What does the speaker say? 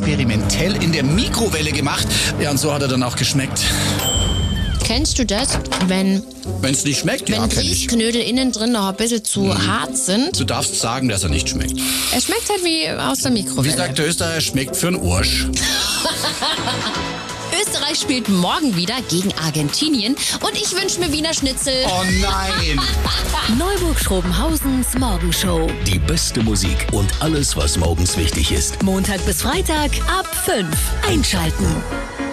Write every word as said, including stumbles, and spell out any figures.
experimentell in der Mikrowelle gemacht. Ja, und so hat er dann auch geschmeckt. Kennst du das, wenn, Wenn es nicht schmeckt, wenn ja, kenn ich. Grießknödel innen drin noch ein bisschen zu Mhm. hart sind? Du darfst sagen, dass er nicht schmeckt. Er schmeckt halt wie aus der Wie Mikrowelle. sagt der Österreicher, schmeckt für einen Arsch. Österreich spielt morgen wieder gegen Argentinien und ich wünsche mir Wiener Schnitzel. Oh nein! Neuburg-Schrobenhausens Morgenshow. Die beste Musik und alles, was morgens wichtig ist. Montag bis Freitag ab fünf. Einschalten.